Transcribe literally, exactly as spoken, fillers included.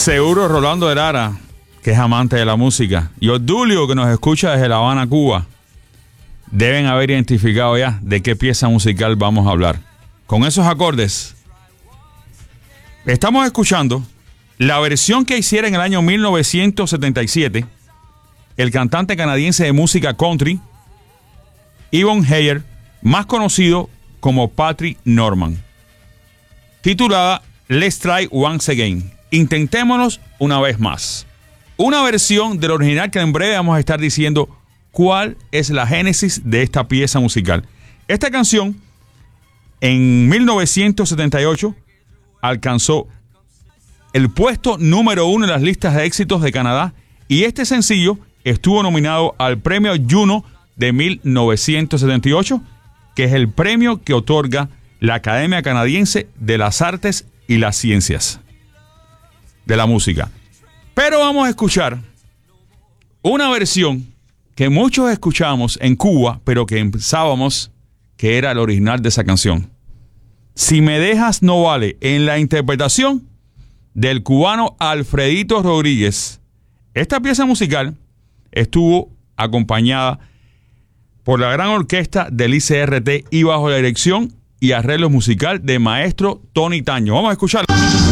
Seguro Rolando de Lara, que es amante de la música, y Odulio, que nos escucha desde La Habana, Cuba, deben haber identificado ya de qué pieza musical vamos a hablar. Con esos acordes, estamos escuchando la versión que hiciera en el año mil novecientos setenta y siete el cantante canadiense de música country, Yvonne Heyer, más conocido como Patrick Norman, titulada Let's Try Once Again. Intentémonos una vez más. Una versión del original que en breve vamos a estar diciendo cuál es la génesis de esta pieza musical. Esta canción en mil novecientos setenta y ocho alcanzó el puesto número uno en las listas de éxitos de Canadá, y este sencillo estuvo nominado al premio Juno de mil novecientos setenta y ocho, que es el premio que otorga la Academia Canadiense de las Artes y las Ciencias de la Música. Pero vamos a escuchar una versión que muchos escuchamos en Cuba, pero que pensábamos que era el original de esa canción. Si me dejas no vale, en la interpretación del cubano Alfredito Rodríguez. Esta pieza musical estuvo acompañada por la gran orquesta del I C R T y bajo la dirección y arreglo musical de maestro Tony Taño. Vamos a escucharlo.